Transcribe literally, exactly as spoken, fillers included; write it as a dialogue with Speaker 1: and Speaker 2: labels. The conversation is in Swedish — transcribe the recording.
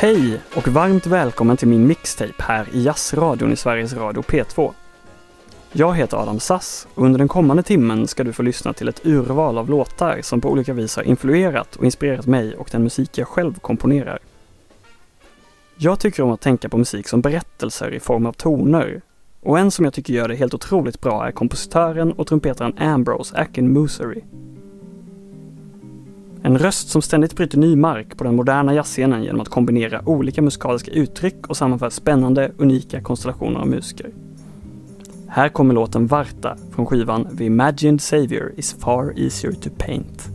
Speaker 1: Hej och varmt välkommen till min mixtape här i Jazzradion i Sveriges Radio P två. Jag heter Adam Sass och under den kommande timmen ska du få lyssna till ett urval av låtar som på olika vis har influerat och inspirerat mig och den musik jag själv komponerar. Jag tycker om att tänka på musik som berättelser i form av toner, och en som jag tycker gör det helt otroligt bra är kompositören och trumpetaren Ambrose Akinmussery. En röst som ständigt bryter ny mark på den moderna jazzscenen genom att kombinera olika musikaliska uttryck och sammanföra spännande, unika konstellationer av musiker. Här kommer låten Varta från skivan The Imagined Savior is Far Easier to Paint.